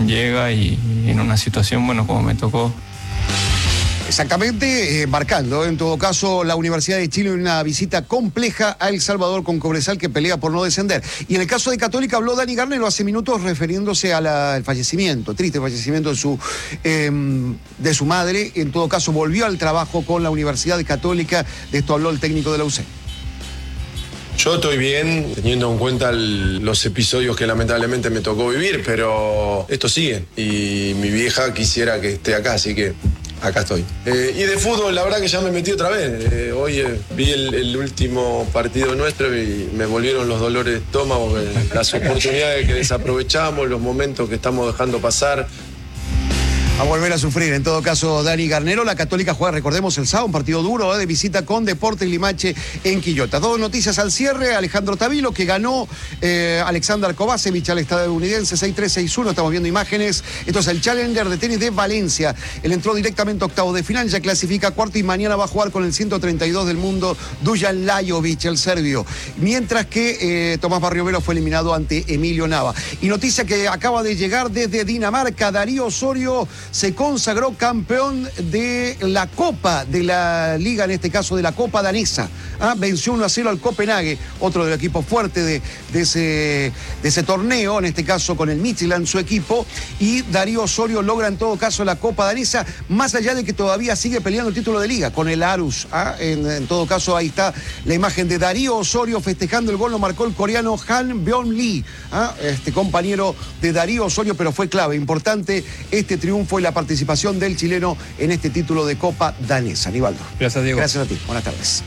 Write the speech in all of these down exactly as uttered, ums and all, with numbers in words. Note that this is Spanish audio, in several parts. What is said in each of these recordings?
llega y, y en una situación, bueno, como me tocó. Exactamente, eh, marcando en todo caso la Universidad de Chile en una visita compleja a El Salvador con Cobresal, que pelea por no descender. Y en el caso de Católica habló Dani Garnero hace minutos refiriéndose al fallecimiento, triste fallecimiento de su, eh, de su madre. En todo caso volvió al trabajo con la Universidad Católica. De esto habló el técnico de la U C. Yo estoy bien, teniendo en cuenta el, los episodios que lamentablemente me tocó vivir, pero esto sigue y mi vieja quisiera que esté acá, así que acá estoy. Eh, y de fútbol, la verdad que ya me metí otra vez. Eh, hoy eh, vi el, el último partido nuestro y me volvieron los dolores de estómago, eh, las oportunidades que desaprovechamos, los momentos que estamos dejando pasar. A volver a sufrir, en todo caso, Dani Garnero. La Católica juega, recordemos, el sábado, un partido duro, ¿eh? de visita con Deportes Limache en Quillota. Dos noticias al cierre. Alejandro Tavilo, que ganó eh, Alexander Kovacevic al estadounidense seis tres seis uno. Estamos viendo imágenes. Esto es el Challenger de tenis de Valencia. Él entró directamente a octavo de final, ya clasifica cuarto y mañana va a jugar con el ciento treinta y dos del mundo, Dujan Lajovic, el serbio. Mientras que eh, Tomás Barriovero fue eliminado ante Emilio Nava. Y noticia que acaba de llegar desde Dinamarca, Darío Osorio se consagró campeón de la Copa de la Liga, en este caso de la Copa danesa. ¿Ah? Venció uno a cero al Copenhague, otro del equipo fuerte de, de, ese, de ese torneo, en este caso con el Midtjylland, su equipo. Y Darío Osorio logra en todo caso la Copa danesa, más allá de que todavía sigue peleando el título de Liga con el Aarhus. ¿Ah? En, en todo caso, ahí está la imagen de Darío Osorio festejando el gol, lo marcó el coreano Han Byung Lee, ¿ah? este compañero de Darío Osorio, pero fue clave, importante este triunfo y la participación del chileno en este título de Copa danesa. Aníbaldo. Gracias, Diego. Gracias a ti. Buenas tardes.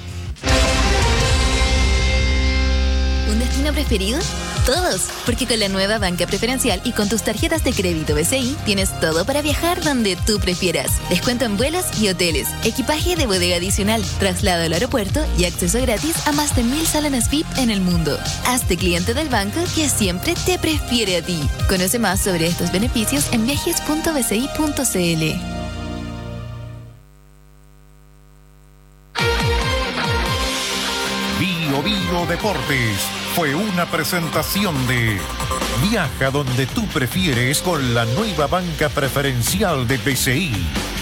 ¿Un destino preferido? Todos, porque con la nueva banca preferencial y con tus tarjetas de crédito B C I tienes todo para viajar donde tú prefieras. Descuento en vuelos y hoteles, equipaje de bodega adicional, traslado al aeropuerto y acceso gratis a más de mil salones V I P en el mundo. Hazte cliente del banco que siempre te prefiere a ti. Conoce más sobre estos beneficios en viajes punto b c i punto c l. Bio Bio Deportes fue una presentación de Viaja donde tú prefieres con la nueva banca preferencial de B C I.